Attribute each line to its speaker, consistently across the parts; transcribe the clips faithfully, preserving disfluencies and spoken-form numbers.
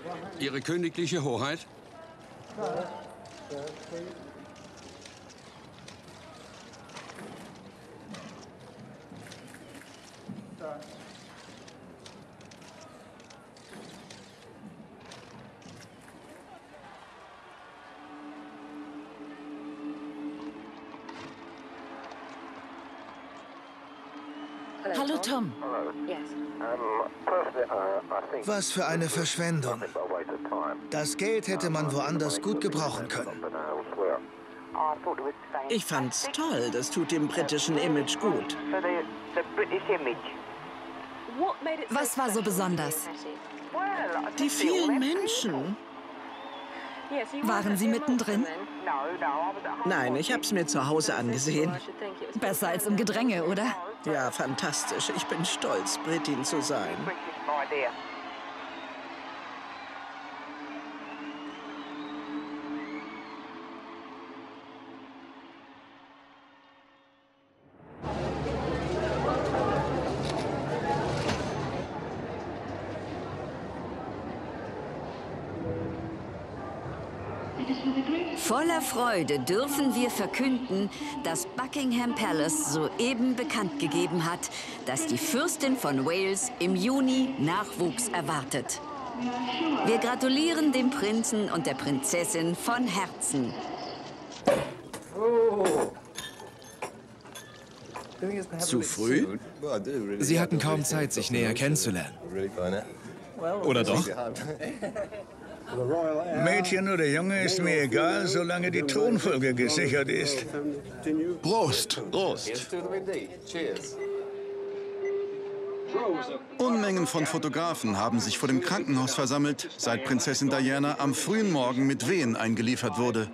Speaker 1: Ihre königliche Hoheit?
Speaker 2: Hallo, Tom.
Speaker 3: Was für eine Verschwendung. Das Geld hätte man woanders gut gebrauchen können.
Speaker 2: Ich fand's toll. Das tut dem britischen Image gut.
Speaker 4: Was war so besonders?
Speaker 2: Die vielen Menschen.
Speaker 4: Waren Sie mittendrin?
Speaker 2: Nein, ich hab's mir zu Hause angesehen.
Speaker 4: Besser als im Gedränge, oder?
Speaker 2: Ja, fantastisch. Ich bin stolz, Britin zu sein.
Speaker 5: Voller Freude dürfen wir verkünden, dass Buckingham Palace soeben bekannt gegeben hat, dass die Fürstin von Wales im Juni Nachwuchs erwartet. Wir gratulieren dem Prinzen und der Prinzessin von Herzen.
Speaker 6: Zu früh?
Speaker 7: Sie hatten kaum Zeit, sich näher kennenzulernen. Oder doch?
Speaker 8: Mädchen oder Junge ist mir egal, solange die Thronfolge gesichert ist.
Speaker 6: Prost! Prost! Unmengen von Fotografen haben sich vor dem Krankenhaus versammelt, seit Prinzessin Diana am frühen Morgen mit Wehen eingeliefert wurde.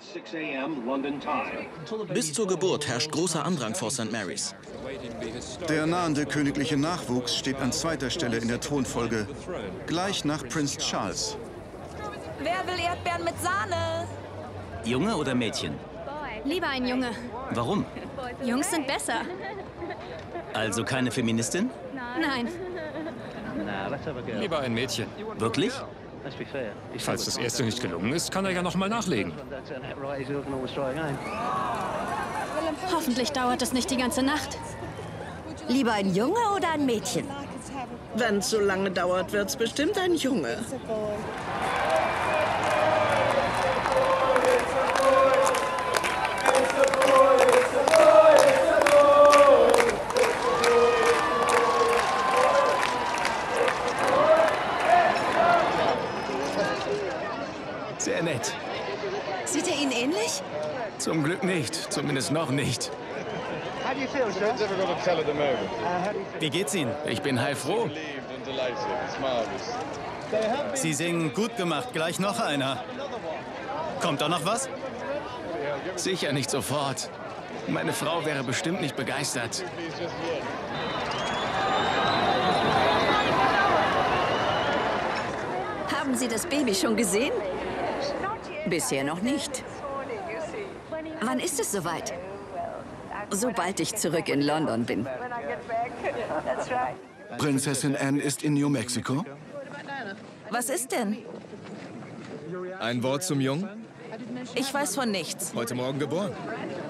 Speaker 9: Bis zur Geburt herrscht großer Andrang vor Sankt Mary's.
Speaker 6: Der nahende königliche Nachwuchs steht an zweiter Stelle in der Thronfolge, gleich nach Prinz Charles.
Speaker 4: Wer will Erdbeeren mit Sahne?
Speaker 9: Junge oder Mädchen?
Speaker 10: Lieber ein Junge.
Speaker 9: Warum?
Speaker 10: Jungs sind besser.
Speaker 9: Also keine Feministin?
Speaker 10: Nein.
Speaker 7: Lieber ein Mädchen.
Speaker 9: Wirklich?
Speaker 7: Falls das erste nicht gelungen ist, kann er ja noch mal nachlegen.
Speaker 10: Hoffentlich dauert es nicht die ganze Nacht.
Speaker 5: Lieber ein Junge oder ein Mädchen?
Speaker 2: Wenn es so lange dauert, wird's bestimmt ein Junge.
Speaker 7: Sehr nett.
Speaker 4: Sieht er Ihnen ähnlich?
Speaker 7: Zum Glück nicht. Zumindest noch nicht. Wie geht's Ihnen? Ich bin heilfroh.
Speaker 11: Sie singen gut gemacht. Gleich noch einer. Kommt da noch was?
Speaker 7: Sicher nicht sofort. Meine Frau wäre bestimmt nicht begeistert.
Speaker 5: Haben Sie das Baby schon gesehen? Bisher noch nicht. Wann ist es soweit? Sobald ich zurück in London bin.
Speaker 6: Prinzessin Anne ist in New Mexico?
Speaker 4: Was ist denn?
Speaker 7: Ein Wort zum Jungen?
Speaker 4: Ich weiß von nichts.
Speaker 7: Heute Morgen geboren.